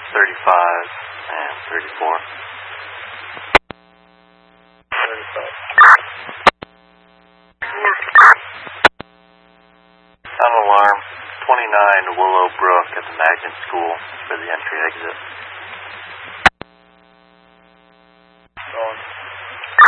35 and 34. 35. Sound alarm 29 Willow Brook at the Magnet School for the entry exit.